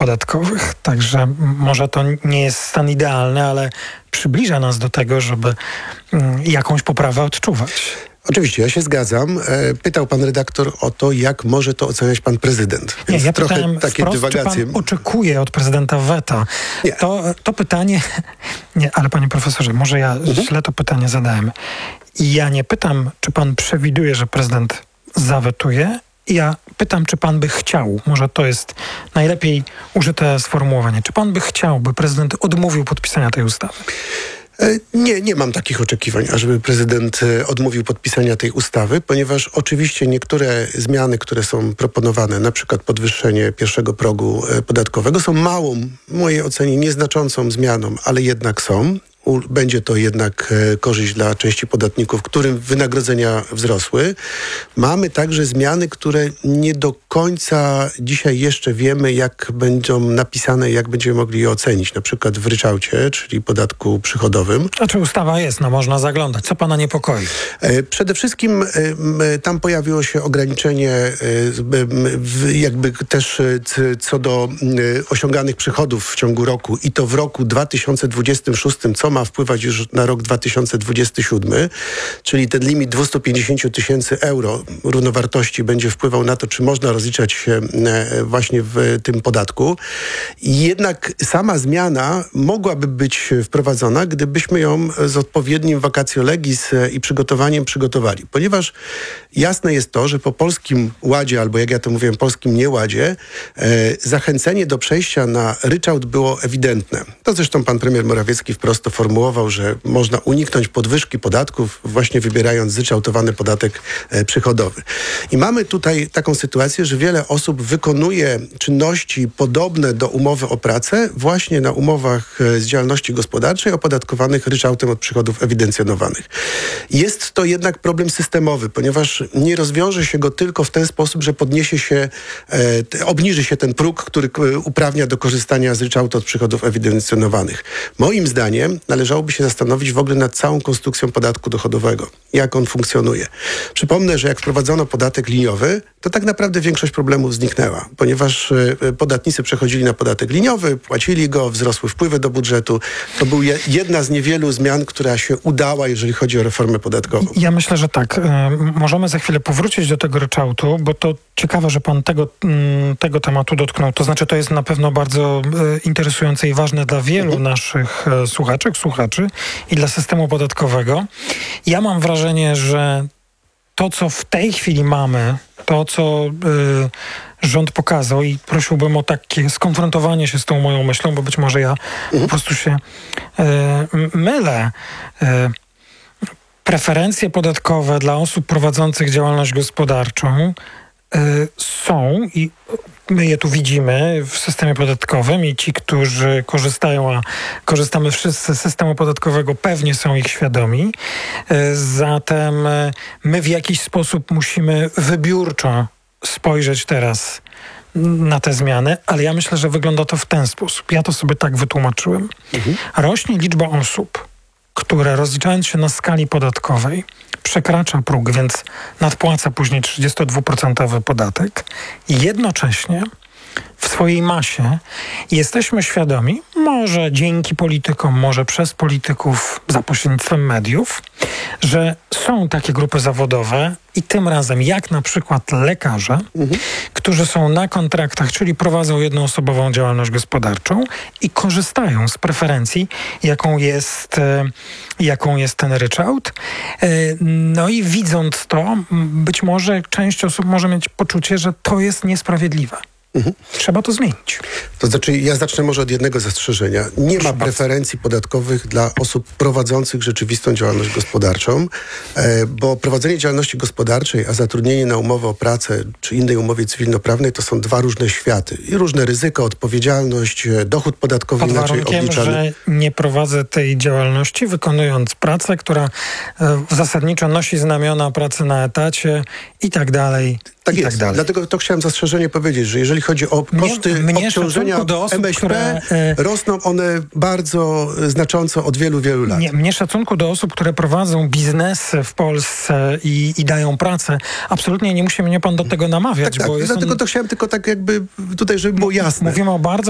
podatkowych. Także może to nie jest stan idealny, ale przybliża nas do tego, żeby jakąś poprawę odczuwać. Oczywiście, ja się zgadzam. Pytał pan redaktor o to, jak może to oceniać pan prezydent. Więc ja trochę pytałem takie wprost, dywagacje. czy pan oczekuje od prezydenta weta? Nie. To pytanie... Nie, ale panie profesorze, może ja źle to pytanie zadałem. I ja nie pytam, czy pan przewiduje, że prezydent zawetuje. Ja pytam, czy pan by chciał, może to jest najlepiej użyte sformułowanie, czy pan by chciał, by prezydent odmówił podpisania tej ustawy? Nie mam takich oczekiwań, ażeby prezydent odmówił podpisania tej ustawy, ponieważ oczywiście niektóre zmiany, które są proponowane, na przykład podwyższenie pierwszego progu podatkowego, są małą, w mojej ocenie nieznaczącą zmianą, ale jednak są. Będzie to jednak korzyść dla części podatników, którym wynagrodzenia wzrosły. Mamy także zmiany, które nie do końca dzisiaj jeszcze wiemy, jak będą napisane, jak będziemy mogli je ocenić. Na przykład w ryczałcie, czyli podatku przychodowym. Znaczy ustawa jest, można zaglądać. Co pana niepokoi? Przede wszystkim tam pojawiło się ograniczenie jakby też co do osiąganych przychodów w ciągu roku i to w roku 2026, co ma wpływać już na rok 2027, czyli ten limit 250 000 euro równowartości będzie wpływał na to, czy można rozliczać się właśnie w tym podatku. I jednak sama zmiana mogłaby być wprowadzona, gdybyśmy ją z odpowiednim vacatio legis i przygotowaniem przygotowali. Ponieważ jasne jest to, że po polskim ładzie, albo jak ja to mówiłem, polskim nieładzie, zachęcenie do przejścia na ryczałt było ewidentne. To zresztą pan premier Morawiecki wprost to formułował, że można uniknąć podwyżki podatków właśnie wybierając zryczałtowany podatek przychodowy. I mamy tutaj taką sytuację, że wiele osób wykonuje czynności podobne do umowy o pracę właśnie na umowach z działalności gospodarczej opodatkowanych ryczałtem od przychodów ewidencjonowanych. Jest to jednak problem systemowy, ponieważ nie rozwiąże się go tylko w ten sposób, że obniży się ten próg, który uprawnia do korzystania z ryczałtu od przychodów ewidencjonowanych. Moim zdaniem należałoby się zastanowić w ogóle nad całą konstrukcją podatku dochodowego. Jak on funkcjonuje. Przypomnę, że jak wprowadzono podatek liniowy, to tak naprawdę większość problemów zniknęła, ponieważ podatnicy przechodzili na podatek liniowy, płacili go, wzrosły wpływy do budżetu. To była jedna z niewielu zmian, która się udała, jeżeli chodzi o reformę podatkową. Ja myślę, że tak. Możemy za chwilę powrócić do tego ryczałtu, bo to ciekawe, że pan tego tematu dotknął. To znaczy, to jest na pewno bardzo interesujące i ważne dla wielu naszych słuchaczy i dla systemu podatkowego. Ja mam wrażenie, że to, co w tej chwili mamy, to, co rząd pokazał i prosiłbym o takie skonfrontowanie się z tą moją myślą, bo być może ja po prostu się mylę. Preferencje podatkowe dla osób prowadzących działalność gospodarczą są i my je tu widzimy w systemie podatkowym i ci, którzy korzystają, a korzystamy wszyscy z systemu podatkowego, pewnie są ich świadomi. Zatem my w jakiś sposób musimy wybiórczo spojrzeć teraz na te zmiany, ale ja myślę, że wygląda to w ten sposób. Ja to sobie tak wytłumaczyłem. Rośnie liczba osób, które rozliczając się na skali podatkowej przekracza próg, więc nadpłaca później 32% podatek i jednocześnie w swojej masie jesteśmy świadomi, może dzięki politykom, może przez polityków za pośrednictwem mediów, że są takie grupy zawodowe i tym razem jak na przykład lekarze, którzy są na kontraktach, czyli prowadzą jednoosobową działalność gospodarczą i korzystają z preferencji, jaką jest ten ryczałt. No i widząc to, być może część osób może mieć poczucie, że to jest niesprawiedliwe. Trzeba to zmienić. To znaczy, ja zacznę może od jednego zastrzeżenia. Nie ma preferencji podatkowych dla osób prowadzących rzeczywistą działalność gospodarczą, bo prowadzenie działalności gospodarczej, a zatrudnienie na umowę o pracę czy innej umowie cywilnoprawnej to są dwa różne światy. I różne ryzyko, odpowiedzialność, dochód podatkowy pod inaczej warunkiem, obliczany. że nie prowadzę tej działalności, wykonując pracę, która zasadniczo nosi znamiona pracy na etacie i tak dalej. Tak jest. Dlatego to chciałem zastrzeżenie powiedzieć, że jeżeli chodzi o koszty obciążenia MŚP, rosną one bardzo znacząco od wielu, wielu lat. Mnie szacunku do osób, które prowadzą biznesy w Polsce i dają pracę, absolutnie nie musi mnie pan do tego namawiać. Tak, bo dlatego to chciałem tylko tak jakby tutaj, żeby było jasne. Mówimy o bardzo